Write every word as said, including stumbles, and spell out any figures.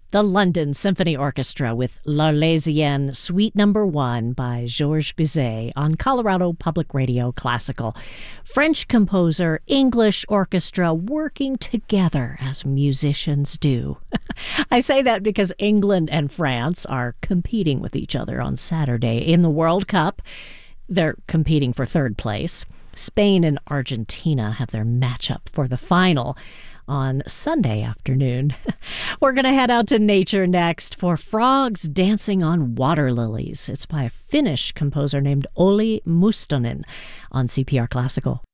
The London Symphony Orchestra with L'Arlésienne Suite Number One by Georges Bizet on Colorado Public Radio Classical. French composer, English orchestra working together as musicians do. I say that because England and France are competing with each other on Saturday in the World Cup. They're competing for third place. Spain and Argentina have their matchup for the final on Sunday afternoon. We're going to head out to nature next for Frogs Dancing on Water Lilies. It's by a Finnish composer named Olli Mustonen on C P R Classical.